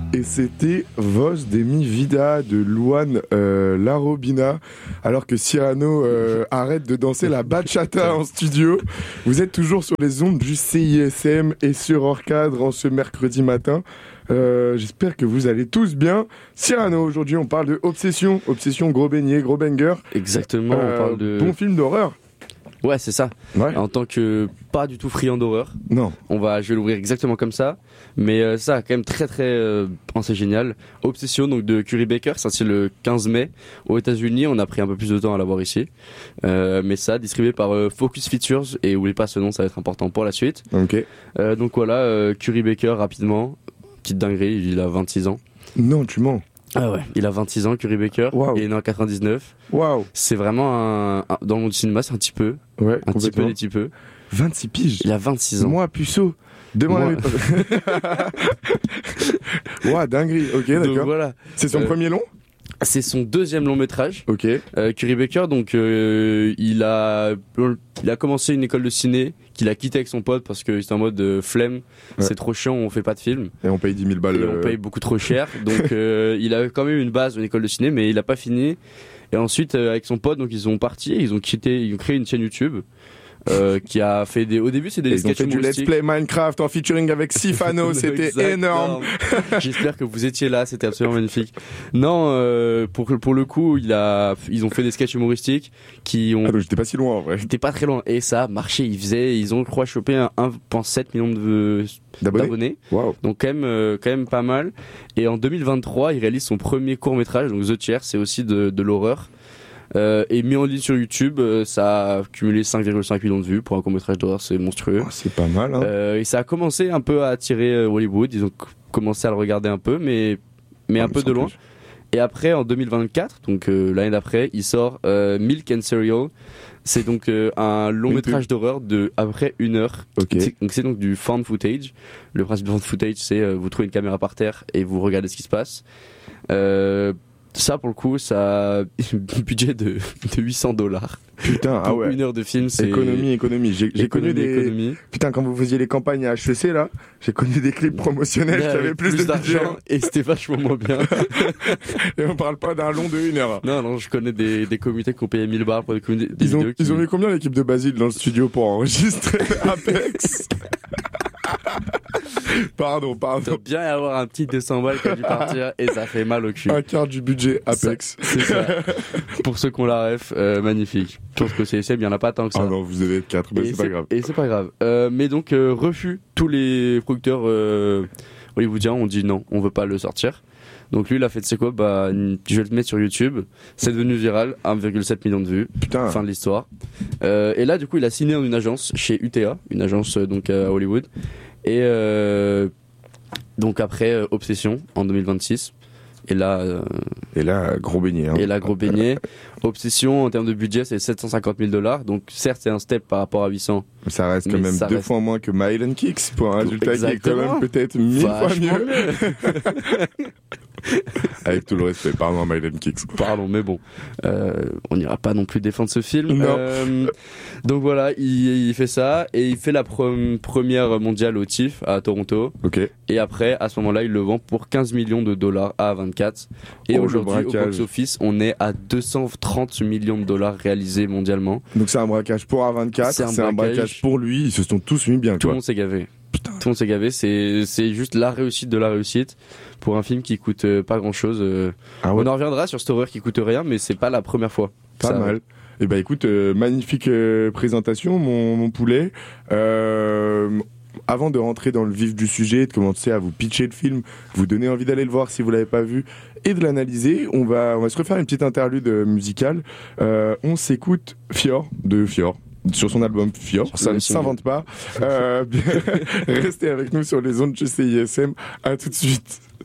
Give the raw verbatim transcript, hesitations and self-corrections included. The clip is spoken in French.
Et c'était Vos de mi vida de Luan euh, Larobina, alors que Cyrano euh, arrête de danser la bachata en studio. Vous êtes toujours sur les ondes du C I S M et sur Hors Cadre en ce mercredi matin. Euh, j'espère que vous allez tous bien. Cyrano, aujourd'hui on parle de Obsession. Obsession, gros beignet, gros banger. Exactement, Euh, on parle de... Bon film d'horreur. Ouais, c'est ça. Ouais. En tant que pas du tout friand d'horreur, Non. on va, je vais l'ouvrir exactement comme ça. Mais euh, ça, quand même très très, euh, c'est génial. Obsession, donc de Curry Baker, ça c'est le quinze mai aux États-Unis. On a pris un peu plus de temps à l'avoir ici, euh, mais ça distribué par euh, Focus Features. Et n'oubliez pas ce nom, ça va être important pour la suite. Ok. Euh, donc voilà, euh, Curry Baker rapidement, petite dinguerie, il a vingt-six ans. Non, tu mens. Ah ouais, il a vingt-six ans, Curry Baker. Wow. Il est né en quatre-vingt-dix-neuf. Waouh. C'est vraiment un, un- dans le monde du cinéma, c'est un petit peu, Ouais, un petit peu, complètement. des petits peu. vingt-six piges. Il a vingt-six ans. Moi, puceau. Demande Ouah, dinguerie. Ok, Donc d'accord. voilà, C'est son Euh, premier long. c'est son deuxième long métrage. Ok. Euh, Curry Baker, donc euh, il a il a commencé une école de ciné qu'il a quitté avec son pote parce que c'était en mode euh, flemme, Ouais. c'est trop chiant, on fait pas de film Et on paye dix mille balles. et on euh, paye beaucoup trop cher. Donc euh, il a quand même une base d'une école de ciné, mais il a pas fini. Et ensuite euh, avec son pote, donc ils ont parti, ils ont quitté, ils ont créé une chaîne YouTube. Euh, qui a fait des. Au début, c'est des Ils ont sketchs fait du Let's humoristiques. Play Minecraft en featuring avec Sifano, c'était Exactement. énorme. J'espère que vous étiez là, c'était absolument magnifique. Non, euh, pour pour le coup, il a, ils ont fait des sketchs humoristiques qui ont. Ah, donc j'étais pas si loin en vrai. C'était pas très loin et ça a marché. Ils faisaient, ils ont, je crois, chopé un un virgule sept million de D'abonnés. d'abonnés. Waouh. Donc quand même, euh, quand même pas mal. Et en deux mille vingt-trois, il réalise son premier court métrage, donc The Chair, c'est aussi de, de l'horreur. Euh, et mis en ligne sur YouTube, euh, ça a cumulé cinq virgule cinq millions de vues pour un court métrage d'horreur, c'est monstrueux. Oh, c'est pas mal, hein. Euh, et ça a commencé un peu à attirer euh, Hollywood, ils ont c- commencé à le regarder un peu, mais, mais Ah, un mais peu sans de loin. plus. Et après, en deux mille vingt-quatre, donc euh, l'année d'après, il sort euh, Milk and Cereal. C'est donc euh, un long Une métrage d'horreur de à peu près une heure. Ok. C'est- Donc c'est donc du found footage. Le principe du found footage, c'est euh, vous trouvez une caméra par terre et vous regardez ce qui se passe. Euh, ça, pour le coup, ça a un budget de, de huit cents dollars. Putain, ah Pour ouais. une heure de film, c'est Économie, économie. J'ai j'ai connu économie, des. économie. Putain, quand vous faisiez les campagnes à H E C là, j'ai connu des clips promotionnels qui Avec avaient plus, de budget. d'argent et c'était vachement moins bien. Et on parle pas d'un long de une heure. Non, non, je connais des, des comités qui ont payé mille balles pour des, communautés- des Ils ont, vidéos qui... ils ont mis combien l'équipe de Basile dans le studio pour enregistrer Apex? Pardon, Il doit pardon. bien y avoir un petit deux cents balles qui a dû partir et ça fait mal au cul. Un quart du budget Apex. Ça, c'est ça. Pour ceux qui ont la ref, euh, magnifique. Je pense que c'est il y en a pas tant que ça. Ah non, vous avez être quatre, mais et c'est pas grave. Et c'est pas grave. Euh, mais donc, euh, refus. Tous les producteurs euh, hollywoodiens ont dit non, on veut pas le sortir. Donc lui, il a fait, tu sais quoi, bah, je vais le mettre sur YouTube. C'est devenu viral, un virgule sept million de vues. Putain. Fin de l'histoire. Euh, et là, du coup, il a signé dans une agence chez U T A, une agence euh, donc à Hollywood. Et euh, donc après euh, Obsession en deux mille vingt-six. Et là, euh, Et là, gros beignet. Hein. et là, gros beignet. Obsession en termes de budget, c'est sept cent cinquante mille dollars. Donc certes, c'est un step par rapport à huit cents. Ça reste quand Mais même ça deux reste- fois moins que Mile and Kicks pour un résultat qui est quand Exactement. même peut-être mille fois Vachement mieux. Avec tout le respect, pardon, Mile and Kicks. Pardon, mais bon, euh, on n'ira pas non plus défendre ce film. Non. Euh, donc voilà, il, il fait ça et il fait la pre- première mondiale au T I F à Toronto. Ok. Et après, à ce moment-là, il le vend pour quinze millions de dollars à vingt-quatre. Et Oh, le aujourd'hui, au braquage. box-office, on est à deux cent trente millions de dollars réalisés mondialement. Donc c'est un braquage pour A vingt-quatre, C'est c'est un un, braquage. braquage pour lui, ils se sont tous mis bien Tout le quoi. monde s'est gavé. Tout le monde s'est gavé. C'est, c'est juste la réussite de la réussite pour un film qui coûte euh, pas grand-chose. euh. Ah ouais, On en reviendra sur cette horreur qui coûte rien, mais c'est pas la première fois. pas Ça- mal. Et bah écoute, euh, magnifique euh, présentation mon, mon poulet. Euh, avant de rentrer dans le vif du sujet, de commencer à vous pitcher le film, vous donner envie d'aller le voir si vous l'avez pas vu et de l'analyser, on va, on va se refaire une petite interlude euh, musicale. Euh, on s'écoute Fior de Fior. Sur son album Fior, Sur ça son ne single. s'invente pas. Euh, restez avec nous sur les ondes de C I S M. À tout de suite.